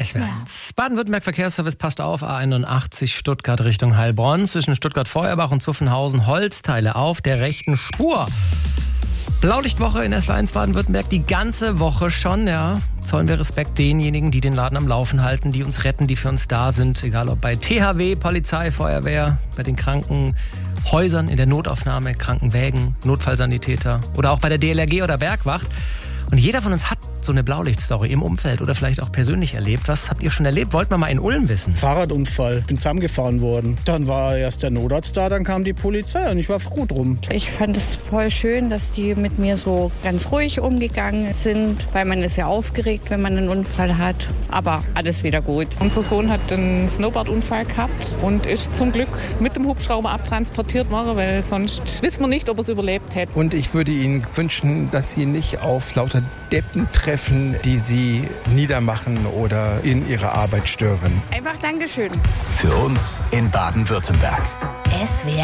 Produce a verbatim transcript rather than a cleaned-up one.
S W R eins. Baden-Württemberg Verkehrsservice, passt auf, A einundachtzig Stuttgart Richtung Heilbronn. Zwischen Stuttgart-Feuerbach und Zuffenhausen Holzteile auf der rechten Spur. Blaulichtwoche in S W R eins Baden-Württemberg, die ganze Woche schon, ja. Zollen wir Respekt denjenigen, die den Laden am Laufen halten, die uns retten, die für uns da sind. Egal ob bei T H W, Polizei, Feuerwehr, bei den Krankenhäusern, in der Notaufnahme, Krankenwägen, Notfallsanitäter oder auch bei der D L R G oder Bergwacht. Und jeder von uns hat so eine Blaulichtstory im Umfeld oder vielleicht auch persönlich erlebt. Was habt ihr schon erlebt? Wollten wir mal in Ulm wissen. Fahrradunfall. Bin zusammengefahren worden. Dann war erst der Notarzt da, dann kam die Polizei und ich war froh drum. Ich fand es voll schön, dass die mit mir so ganz ruhig umgegangen sind, weil man ist ja aufgeregt, wenn man einen Unfall hat. Aber alles wieder gut. Unser Sohn hat einen Snowboard-Unfall gehabt und ist zum Glück mit dem Hubschrauber abtransportiert worden, weil sonst wissen wir nicht, ob er es überlebt hätte. Und ich würde Ihnen wünschen, dass Sie nicht auf lauter Deppen treffen, die Sie niedermachen oder in Ihrer Arbeit stören. Einfach Dankeschön. Für uns in Baden-Württemberg. S W R